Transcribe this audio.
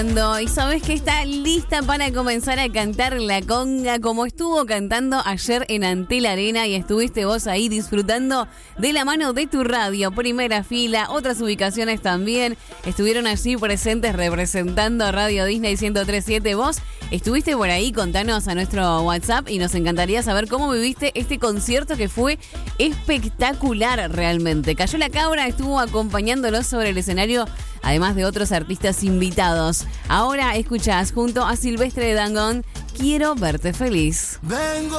Y sabes que está lista para comenzar a cantar la conga como estuvo cantando ayer en Antel Arena y estuviste vos ahí disfrutando de la mano de tu radio, primera fila, otras ubicaciones también estuvieron allí presentes representando a Radio Disney 103.7. Vos estuviste por ahí, contanos a nuestro WhatsApp y nos encantaría saber cómo viviste este concierto que fue espectacular realmente. Cayó la Cabra, estuvo acompañándolos sobre el escenario, además de otros artistas invitados. Ahora escuchás junto a Silvestre Dangond, Quiero verte feliz. Vengo